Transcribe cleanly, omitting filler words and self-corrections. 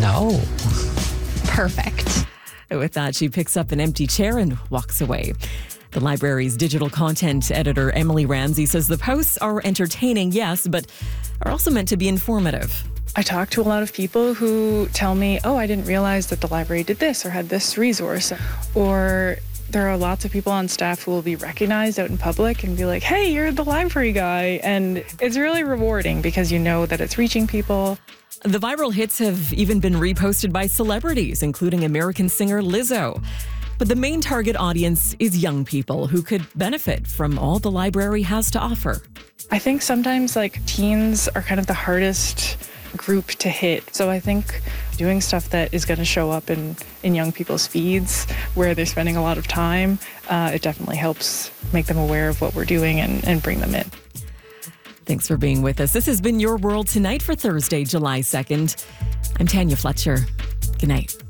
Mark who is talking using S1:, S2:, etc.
S1: No.
S2: Perfect.
S3: With that, she picks up an empty chair and walks away. The library's digital content editor, Emily Ramsey, says the posts are entertaining, yes, but are also meant to be informative.
S4: I talk to a lot of people who tell me, oh, I didn't realize that the library did this or had this resource. Or there are lots of people on staff who will be recognized out in public and be like, hey, you're the library guy. And it's really rewarding because you know that it's reaching people.
S3: The viral hits have even been reposted by celebrities, including American singer Lizzo. But the main target audience is young people who could benefit from all the library has to offer.
S4: I think sometimes teens are kind of the hardest group to hit. So I think doing stuff that is going to show up in young people's feeds where they're spending a lot of time, it definitely helps make them aware of what we're doing and bring them in.
S3: Thanks for being with us. This has been Your World Tonight for Thursday, July 2nd. I'm Tanya Fletcher. Good night.